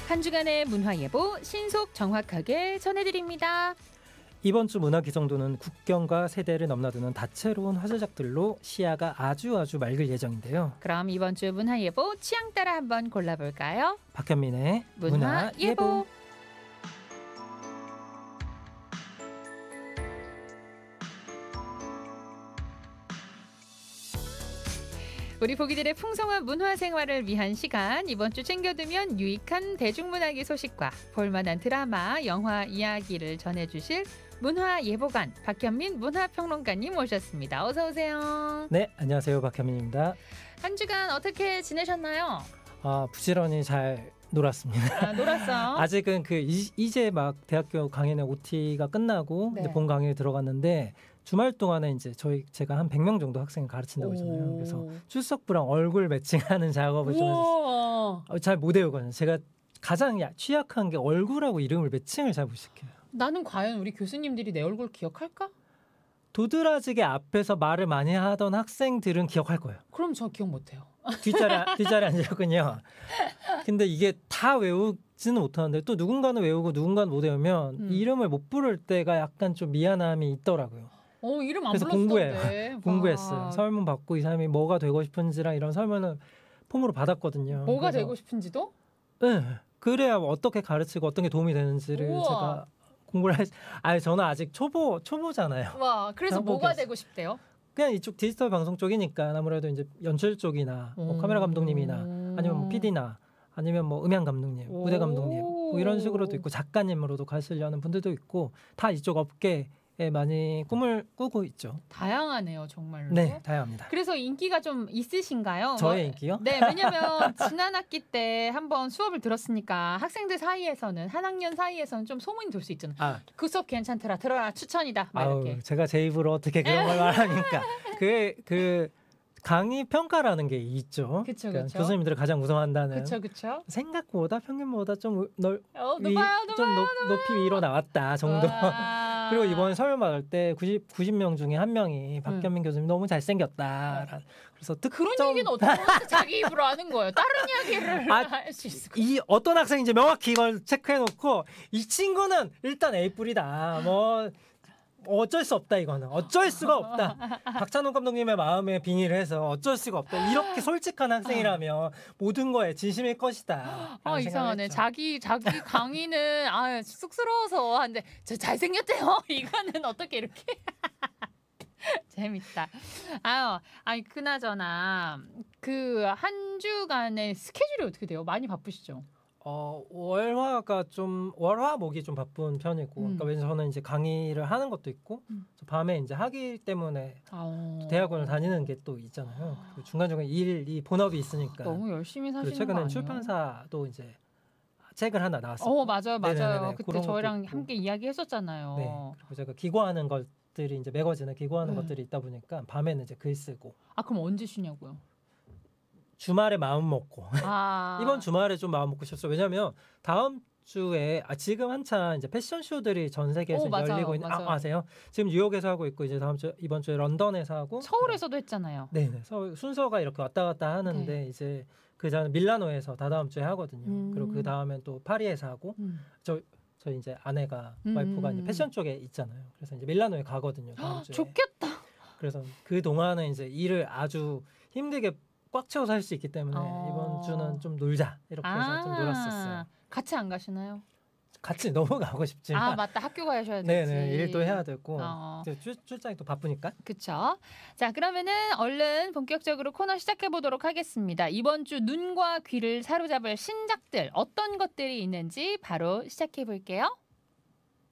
한 주간의 문화예보 신속 정확하게 전해드립니다. 이번 주 문화 기정도는 국경과 세대를 넘나드는 다채로운 화제작들로 시야가 아주 맑을 예정인데요. 그럼 이번 주 문화예보 취향 따라 한번 골라볼까요? 박현민의 문화예보. 우리 보기들의 풍성한 문화생활을 위한 시간, 이번 주 챙겨두면 유익한 대중문화계 소식과 볼만한 드라마, 영화 이야기를 전해주실 문화예보관 박현민 문화평론가님 모셨습니다. 어서 오세요. 네, 안녕하세요. 박현민입니다. 한 주간 어떻게 지내셨나요? 부지런히 잘 놀았습니다. 놀았어? 아직은 이제 막 대학교 강의는 OT가 끝나고 네. 이제 본 강의를 들어갔는데 주말 동안에 이제 제가 한 100명 정도 학생을 가르친다고 했잖아요. 그래서 출석부랑 얼굴 매칭하는 작업을 좀 했어요. 잘 못 외우거든요. 제가 가장 취약한 게 얼굴하고 이름을 매칭을 잘 못 시켜요. 나는 과연 우리 교수님들이 내 얼굴 기억할까? 도드라지게 앞에서 말을 많이 하던 학생들은 기억할 거예요. 그럼 저 기억 못해요. 뒷자리 앉았군요. 근데 이게 다 외우지는 못하는데 또 누군가는 외우고 누군가는 못 외우면 이름을 못 부를 때가 약간 좀 미안함이 있더라고요. 이름 안 그래서 불렀었는데. 공부했어요. 설문 받고 이 사람이 뭐가 되고 싶은지랑 이런 설문을 폼으로 받았거든요. 뭐가 되고 싶은지도? 네. 그래야 어떻게 가르치고 어떤 게 도움이 되는지를 우와. 제가 공부를 저는 아직 초보잖아요. 와, 그래서 뭐가 되고 싶대요? 그냥 이쪽 디지털 방송 쪽이니까 아무래도 이제 연출 쪽이나 뭐 카메라 감독님이나 아니면 뭐 PD나 아니면 뭐 음향 감독님, 무대 감독님 뭐 이런 식으로도 있고 작가님으로도 가시려는 분들도 있고 다 이쪽 업계에 많이 꿈을 꾸고 있죠. 다양하네요, 정말로. 네, 다양합니다. 그래서 인기가 좀 있으신가요? 저의 인기요? 네, 왜냐면 지난 학기 때 한번 수업을 들었으니까 학생들 사이에서는 한 학년 사이에서는 좀 소문이 돌 수 있잖아요. 그 수업 괜찮더라, 들어라, 추천이다. 막 이렇게. 제가 제 입으로 어떻게 그런 걸 말하니까 그 강의 평가라는 게 있죠. 그쵸. 교수님들을 가장 우선한다는. 그쵸. 생각보다 평균보다 좀 높아요. 높이 위로 나왔다 정도. 그리고 이번에 설문 받을 때 90명 중에 한 명이 박현민 교수님 너무 잘생겼다. 그래서 그런 얘기는 어떻게 자기 입으로 하는 거예요? 다른 이야기를 할 수 있을 거예요. 이 어떤 학생인지 명확히 이걸 체크해놓고 이 친구는 일단 A뿔이다. 뭐 어쩔 수 없다 이거는. 어쩔 수가 없다. 박찬욱 감독님의 마음에 빙의를 해서 어쩔 수가 없다. 이렇게 솔직한 학생이라면 모든 거에 진심일 것이다. 이상하네. 자기 강의는 쑥스러워서 하는데 저 잘생겼대요. 이거는 어떻게 이렇게 재밌다. 그나저나 그 한 주간의 스케줄이 어떻게 돼요? 많이 바쁘시죠? 월화목이 좀 바쁜 편이고, 그러니까 왜냐면 저는 이제 강의를 하는 것도 있고, 밤에 이제 학기 때문에 대학원을 다니는 게 또 있잖아요. 그리고 중간중간 이 본업이 있으니까. 너무 열심히 사시는 거 아니에요? 최근엔 출판사도 이제 책을 하나 나왔어요. 맞아요. 네네네네. 그때 저희랑 함께 이야기했었잖아요. 네. 그리고 제가 기고하는 것들이 이제 매거진에 기고하는 것들이 있다 보니까 밤에는 이제 글 쓰고. 그럼 언제 쉬냐고요? 주말에 마음 먹고 이번 주말에 좀 마음 먹고 싶어요. 왜냐하면 다음 주에 지금 한참 이제 패션 쇼들이 전 세계에서 열리고 있는 아세요? 지금 뉴욕에서 하고 있고 이제 이번 주에 런던에서 하고 서울에서도 했잖아요. 네네. 서울 순서가 이렇게 왔다 갔다 하는데 이제 그 다음 밀라노에서 다다음 주에 하거든요. 그리고 그 다음엔 또 파리에서 하고 저 이제 아내가 와이프가 이제 패션 쪽에 있잖아요. 그래서 이제 밀라노에 가거든요. 다음 주에. 좋겠다. 그래서 그 동안은 이제 일을 아주 힘들게 꽉 채워서 할 수 있기 때문에 이번 주는 좀 놀자 이렇게 해서 좀 놀았었어요. 같이 안 가시나요? 같이 너무 가고 싶지만 맞다. 학교 가셔야 되지. 네네. 일도 해야 되고 출장이 또 바쁘니까. 그렇죠. 자, 그러면은 얼른 본격적으로 코너 시작해 보도록 하겠습니다. 이번 주 눈과 귀를 사로잡을 신작들 어떤 것들이 있는지 바로 시작해 볼게요.